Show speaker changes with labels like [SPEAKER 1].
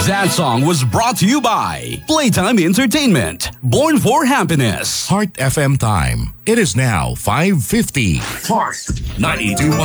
[SPEAKER 1] That song was brought to you by Playtime Entertainment. Born for happiness.
[SPEAKER 2] Heart FM time. It is now 5:50.
[SPEAKER 3] Heart
[SPEAKER 2] 92.1